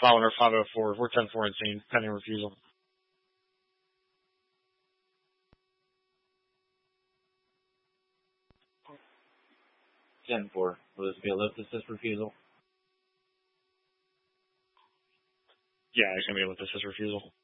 filing our 504. We're 10-4 insane, pending refusal. 10-4. Will this be a lift assist refusal? Yeah, it's going to be a lift assist refusal.